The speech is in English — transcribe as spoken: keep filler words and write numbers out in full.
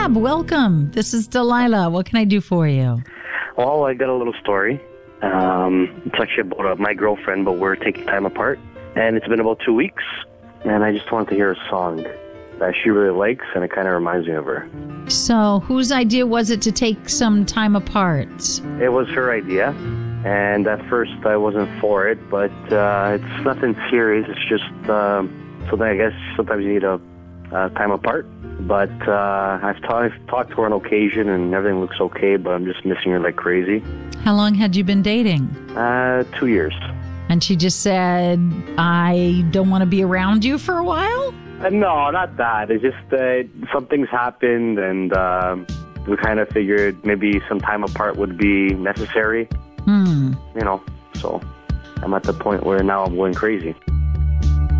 Gab, welcome. This is Delilah. What can I do for you? Well, I got a little story. Um, it's actually about uh, my girlfriend, but we're taking time apart. And it's been about two weeks, and I just wanted to hear a song that she really likes, and it kind of reminds me of her. So whose idea was it to take some time apart? It was her idea, and at first I wasn't for it, but uh, it's nothing serious. It's just uh, something I guess sometimes you need a uh, time apart. But uh, I've, ta- I've talked to her on occasion, and everything looks okay, but I'm just missing her like crazy. How long had you been dating? Uh, two years. And she just said, I don't want to be around you for a while? Uh, no, not that. It's just uh, something's happened, and uh, we kind of figured maybe some time apart would be necessary. Hmm. You know, so I'm at the point where now I'm going crazy.